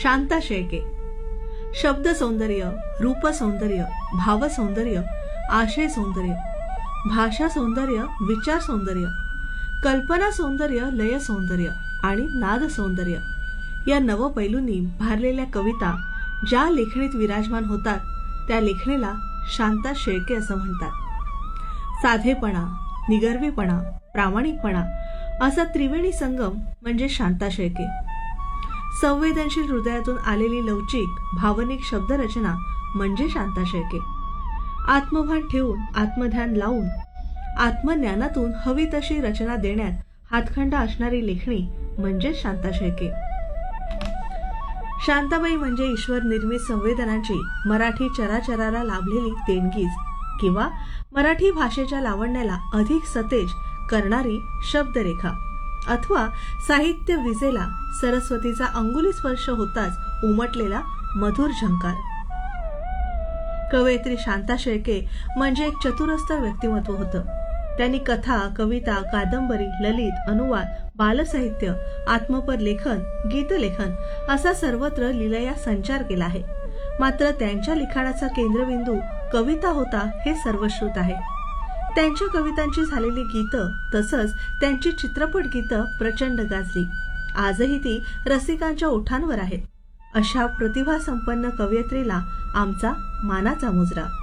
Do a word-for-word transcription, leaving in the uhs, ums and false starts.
शांता शेळके. शब्द सौंदर्य, रूप सौंदर्य, भाव सौंदर्य, आशय सौंदर्य, भाषा सौंदर्य, विचार सौंदर्य, कल्पना सौंदर्य, लय सौंदर्य आणि नाद सौंदर्य या नवपैलूंनी भारलेल्या कविता ज्या लेखणीत विराजमान होतात त्या लेखणीला शांता शेळके असं म्हणतात. साधेपणा, निगर्वीपणा, प्रामाणिकपणा असा त्रिवेणी संगम म्हणजे शांता शेळके. संवेदनशील हृदयातून आलेली लवचिक भावनिक शब्दरचना म्हणजे शांता शेळके. आत्मभान ठेवून, आत्मध्यान लावून, आत्मज्ञानातून हवी तशी रचना देण्यात हातखंडा असणारी लेखणी म्हणजे शांता शेळके. शांताबाई म्हणजे ईश्वर निर्मित संवेदनांची मराठी चराचराला लाभलेली देणगीच किंवा मराठी भाषेच्या लावण्याला अधिक सतेज करणारी शब्दरेखा अथवा साहित्य विजेला सरस्वतीचा अंगुली स्पर्श होताच उमटलेला मधुर झंकार. कवयित्री शांता शेळके म्हणजे एक चतुरस्तर व्यक्तिमत्व होतं. त्यांनी कथा, कविता, कादंबरी, ललित, अनुवाद, बालसाहित्य, आत्मपद लेखन, गीतलेखन असा सर्वत्र लीलया संचार केला आहे. मात्र त्यांच्या लिखाणाचा केंद्रबिंदू कविता होता हे सर्वश्रुत आहे. त्यांच्या कवितांची झालेली गीतं तसंच त्यांची चित्रपट गीतं प्रचंड गाजली. आजही ती रसिकांच्या ओठांवर आहेत. अशा प्रतिभासंपन्न कवयित्रीला आमचा मानाचा मुजरा.